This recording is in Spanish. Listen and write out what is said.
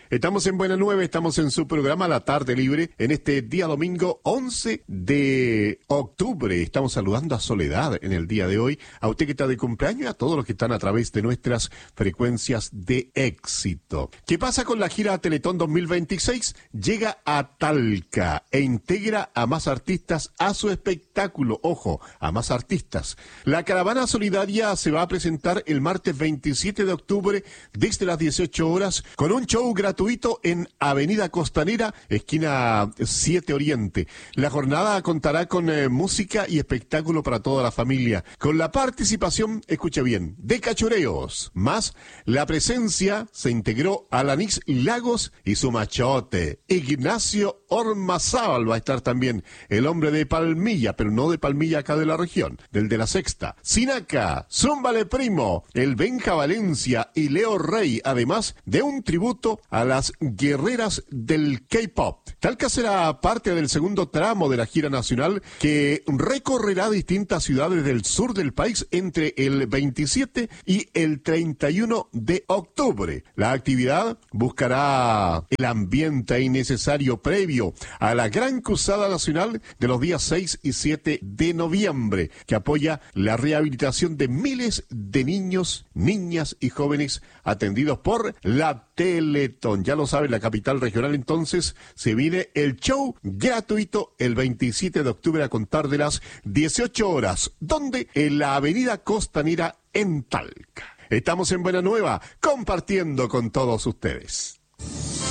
Estamos en Buena Nueva, estamos en su programa La Tarde Libre, en este día domingo 11 de octubre. Estamos saludando a Soledad en el día de hoy, a usted que está de cumpleaños y a todos los que están a través de nuestras frecuencias de éxito. ¿Qué pasa con la gira Teletón 2026? Llega a Talca e integra a más artistas a su espectáculo. Ojo, a más artistas. La caravana solidaria se va a presentar el martes 27 de octubre desde las 18 horas con un show gratuito en Avenida Costanera, esquina 7 Oriente. La jornada contará con música y espectáculo para toda la familia, con la participación, escuche bien, de cachureos. Más, la presencia se integró Alanis Lagos y su machote. Ignacio Ormazábal va a estar también, el hombre de Palmilla, pero no de Palmilla acá de la región, del de la Sexta. Sinaca, Zúmbale Primo, el Benja Valencia y Leo Rey, además de un tributo a las guerreras del K-pop. Talca será parte del segundo tramo de la gira nacional que recorrerá distintas ciudades del sur del país entre el 27 y el 31 de octubre. La actividad buscará el ambiente innecesario previo a la gran cruzada nacional de los días 6 y 7 de noviembre, que apoya la rehabilitación de miles de niños, niñas y jóvenes atendidos por la Teletón. Ya lo sabe, la capital regional entonces se viene el show gratuito el 27 de octubre a contar de las 18 horas. ¿Dónde? En la Avenida Costanera en Talca. Estamos en Buena Nueva, compartiendo con todos ustedes.